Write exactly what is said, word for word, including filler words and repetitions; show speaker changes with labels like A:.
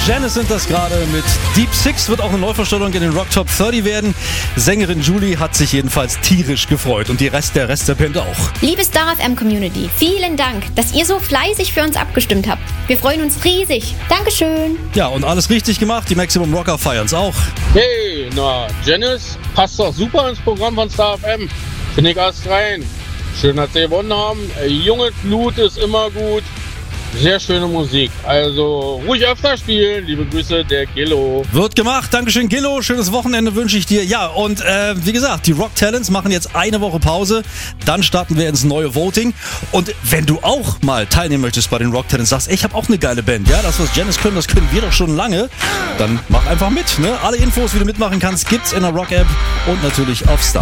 A: Janice sind das gerade mit Deep Six, wird auch eine Neuvorstellung in den Rock Top dreißig werden. Sängerin Julie hat sich jedenfalls tierisch gefreut und die Rest, der Rest der Band auch.
B: Liebe Star F M Community, vielen Dank, dass ihr so fleißig für uns abgestimmt habt. Wir freuen uns riesig. Dankeschön.
A: Ja, und alles richtig gemacht, die Maximum Rocker feiern's auch.
C: Hey, na, Janice passt doch super ins Programm von Star F M. Finde ich erst rein. Schön, dass sie gewonnen haben. Junges Blut ist immer gut. Sehr schöne Musik. Also ruhig öfter spielen. Liebe Grüße, der Gillo.
A: Wird gemacht. Dankeschön, Gillo. Schönes Wochenende wünsche ich dir. Ja, und äh, wie gesagt, die Rock Talents machen jetzt eine Woche Pause. Dann starten wir ins neue Voting. Und wenn du auch mal teilnehmen möchtest bei den Rock Talents, sagst, ey, ich habe auch eine geile Band. Ja, das, was Janice können, das können wir doch schon lange. Dann mach einfach mit. Ne? Alle Infos, wie du mitmachen kannst, gibt's in der Rock-App und natürlich auf Star.